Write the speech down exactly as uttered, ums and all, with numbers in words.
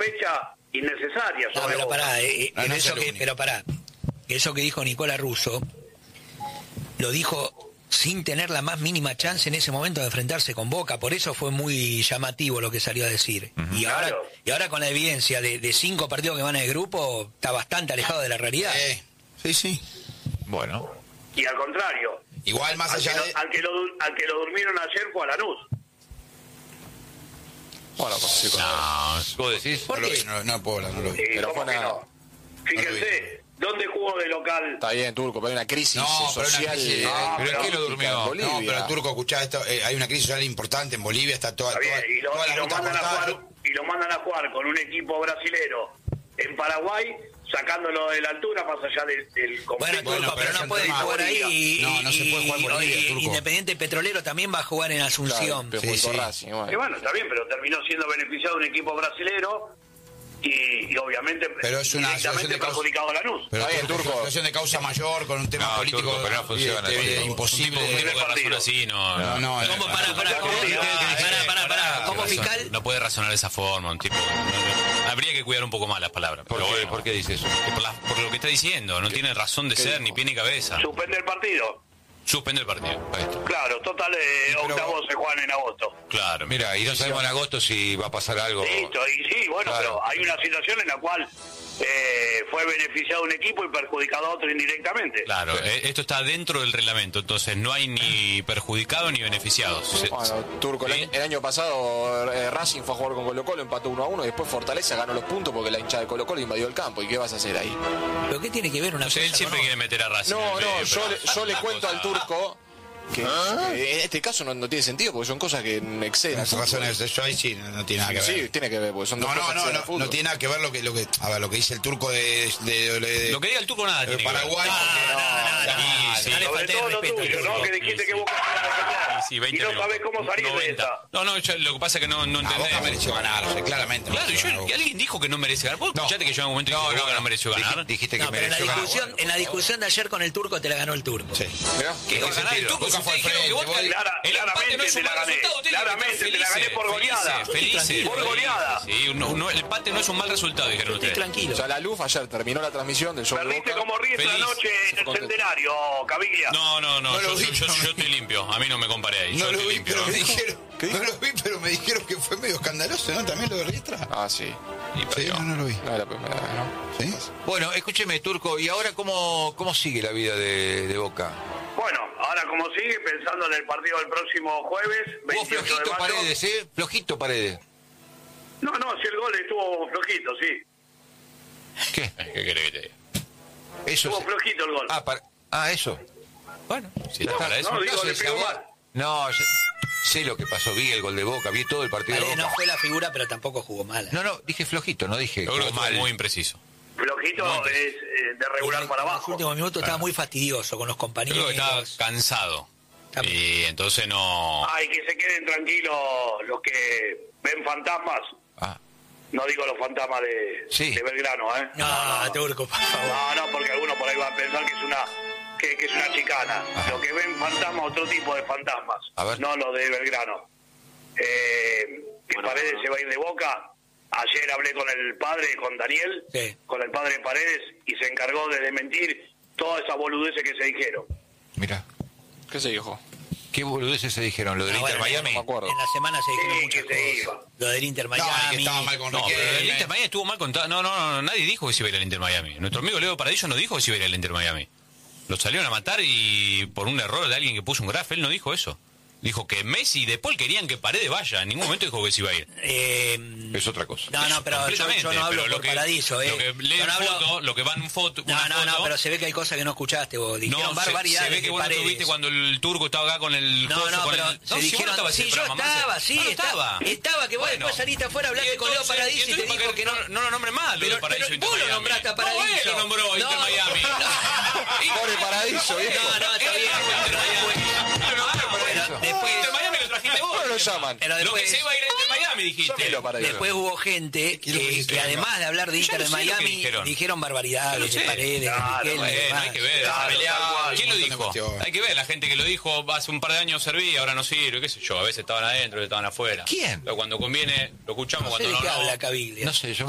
sospecha innecesaria sobre No, pero Boca. pará, eh, No, pero, no es eso el que, único. pero pará, eso que dijo Nicola Russo, lo dijo sin tener la más mínima chance en ese momento de enfrentarse con Boca, por eso fue muy llamativo lo que salió a decir. Uh-huh. Y ahora Claro. y ahora con la evidencia de, de cinco partidos que van en el grupo, está bastante alejado de la realidad. Eh, sí, sí. Bueno. Y al contrario, Igual más al que, allá lo, de... al, que lo, al que lo durmieron ayer fue a Lanús. Bueno, pues sí, con- No, vos decís. No lo vi, no, no puedo hablar, no lo vi. Eh, Pero ¿cómo fue que una- no? Fíjense, ¿dónde jugó de local? Está bien, Turco, pero hay una crisis No, pero hay una social. crisis- eh, No, ¿Pero en qué lo política durmió? en No, Bolivia. pero Turco, escuchá esto, eh, hay una crisis social importante en Bolivia, está toda, Está bien, toda, y lo, toda y la lo ruta mandan a cortada. jugar, y lo mandan a jugar con un equipo brasilero en Paraguay, sacándolo de la altura más allá del, del conflicto. Bueno, Turco, Bueno, pero pero no es puede el tema. jugar ahí. Y, No, no se puede jugar por y- Bolivia, y- Turco. Independiente Petrolero también va a jugar en Asunción. Claro, pero Sí, junto a sí. Racing, bueno. Y bueno, está bien, pero terminó siendo beneficiado un equipo brasilero y, y obviamente Pero es una situación directamente de causa- perjudicado a Lanús. Pero Está bien, Turco, Turco. es una situación de causa mayor con un tema No, político Turco, pero no funciona. eh, eh, Turco. imposible. Un tipo Primer de razón partido. así, no. No, no, ¿Cómo? no, Pará, no, pará, no, ¿cómo? no, ¿Qué- qué- qué- Pará, pará, pará. Como Razón- fiscal, No puede razonar de esa forma, un tipo. no, no, habría que cuidar un poco más las palabras. ¿Por Pero qué? bueno, ¿Por qué dice eso? que Por, la- por lo que está diciendo, no tiene razón de ser, dijo? ni pie ni cabeza. Suspende el partido. Suspende el partido. Ahí está. Claro, total, eh, pero- octavos se juegan en agosto. Claro. Mira, y no sabemos en agosto si va a pasar algo. Listo, y sí, bueno, Claro. pero hay una situación en la cual eh, fue beneficiado un equipo y perjudicado a otro indirectamente. Claro, eh, esto está dentro del reglamento, entonces no hay ni perjudicado ni beneficiado. Se- Bueno, Turco, el, ¿Sí? año, el año pasado eh, Racing fue a jugar con Colo Colo, empató uno a uno, y después Fortaleza ganó los puntos porque la hinchada de Colo Colo invadió el campo. ¿Y qué vas a hacer ahí? ¿pero qué tiene que ver una No sé, él cosa siempre con quiere meter a Racing. en No, el no, medio, yo, pero- le- yo le cuento al Turco que, que en este caso no, no tiene sentido porque son cosas que exceden. al Las fútbol. razones de eso ahí sí, no, no tiene nada que ver. Sí, tiene que ver, porque son dos No, no, cosas que no, exceden no, al fútbol. no tiene nada que ver lo que, lo que, a ver, lo que dice el Turco de, de, de- de- Lo que diga el Turco nada de tiene que ver. Paraguay. No, porque- no, no, no, Sí, sí. no le Sobre falté todo el lo respeto al tuyo, Turco. ¿no? Que dijiste Sí, que sí. Boca se iba a defender. Sí, veinte y no minutos. sabés cómo salir de noventa. esa. No, no, yo- lo que pasa es que no, no Ah, entendés. Boca mereció ganar, o sea, claramente. Claro, y, mereció yo, ganar y alguien dijo que no merece ganar. ¿Vos escuchaste que yo en un momento dije que Boca no mereció ganar? Dij- Dijiste que No, pero en la mereció ganar. discusión, en la discusión de ayer con el Turco te la ganó el Turco. Sí. Mirá. ¿Qué ¿En va a qué ganar el sentido? Turco? Boca Si fue al ustedes dijeron que frente, Boca- vos- Clara- el empate claramente no es un te la mal gané. resultado, ustedes Claramente dijeron te la gané por felices, goleada. felices, felices, Por goleada. Sí, no, no, el empate no es un mal resultado, dijeron Estoy ustedes. tranquilo. O sea, la Luz ayer terminó la transmisión del show de Perdiste Boca. como ríes la Feliz. noche en el Contento. centenario, Caviglia. No, no, no, No yo, lo vi, yo, yo- no yo lo estoy vi. limpio. A mí no me comparé ahí. No yo lo estoy vi, limpio. pero me dijeron, ¿Qué dijo? no lo vi, pero me dijeron que fue medio escandaloso, ¿no? También lo de Riestra. Ah, sí. Y Sí, perdió. no, no lo vi. No, la primera, ¿no? ¿Sí? Bueno, escúcheme, Turco, ¿y ahora cómo, cómo sigue la vida de, de Boca? Bueno, ahora como sigue, pensando en el partido del próximo jueves, Hubo veintiocho de flojito mayo. Paredes, ¿eh? Flojito Paredes. No, no, si el gol estuvo flojito, sí. ¿Qué? ¿Qué querés que te diga? Eso Estuvo es- flojito el gol. Ah, para... ah, eso. Bueno, si Ya está está. para eso. No, digo, le Entonces, pegó ahora- mal. No, yo- sé lo que pasó, vi el gol de Boca, vi todo el partido de Paredes Boca. no fue la figura, pero tampoco jugó mal. No, no, dije flojito, no dije Yo creo que como estuvo mal. muy impreciso. Flojito Muy es eh, de regular En para los abajo. últimos minutos estaba muy fastidioso con los Yo creo que estaba compañeros. cansado. Está- Y entonces no... Ay, que se queden tranquilos los que ven fantasmas. Ah, No digo los fantasmas de, Sí. de Belgrano, ¿eh? No, Turco, por favor. No, no, porque algunos por ahí van a pensar que es una que, que es una chicana. Ajá. Los que ven fantasmas, otro tipo de fantasmas. A ver. No los de Belgrano. Eh, que Bueno, Paredes bueno. se va a ir de Boca. Ayer hablé con el padre, con Daniel, Sí. con el padre de Paredes, y se encargó de desmentir todas esas boludeces que se dijeron. mira, ¿Qué se dijo? qué boludeces se dijeron, lo del Ah, Inter bueno, Miami. no me acuerdo. En la semana se dijeron Sí, muchas que se cosas. iba. Lo del Inter No, Miami. que estaba mal con No, pero el Riquelme. Inter Miami estuvo mal contado. No, no, no, nadie dijo que se iba a ir al Inter Miami. Nuestro amigo Leo Paradiso no dijo que se iba a ir al Inter Miami. Lo salieron a matar y por un error de alguien que puso un graf, él no dijo eso. Dijo que Messi y De Paul querían que Paredes vaya. En ningún momento dijo que se iba a ir. Eh, Es otra cosa. no, no, pero yo, Completamente, yo no hablo pero lo por que, Paradiso, ¿eh? Lo que Yo leen no hablo- foto, lo que van en foto, No, una no, no, foto, pero se ve que hay cosas que no escuchaste vos. Dijeron no, se, barbaridades se ve que de vos no Paredes. estuviste cuando el turco estaba acá con el No, coso, no, con pero el... se si vos dijeron, no estabas en sí, el yo programa, Marce. estaba, sí, No, no estaba, estaba. estaba, que vos Bueno. después saliste afuera, hablaste Y con Leo entonces- Paradiso y te entonces, dijo ¿para qué que no... no, no lo nombre más, lo Pero- de Paradiso pero Inter vos lo Miami. nombraste a No, Paradiso. él lo nombró Inter No, Miami. Pobre Paradiso, viejo. No, no, está Él bien. dijo Inter Miami. No, no, no, Pero después, Inter Miami lo trajiste vos. ¿Cómo lo llaman? pero Lo que después, se iba a ir a Inter Miami, dijiste. Llámelo para eso. después hubo gente ¿Qué es lo que que, dijiste? que además de hablar de Ya Inter no de sé lo que Miami, dijeron. dijeron barbaridades Ya de lo sé. Paredes, de Claro, Riquelme, Bueno, demás. hay que ver, Claro, esa pelea. tal cual. ¿Quién lo Un montón de dijo? cuestiones. Hay que ver, la gente que lo dijo hace un par de años servía, ahora no sirve, qué sé yo, a veces estaban adentro, estaban afuera. ¿Quién? Pero cuando conviene, lo escuchamos, No sé cuando de no, qué no. habla Caviglia. No sé, yo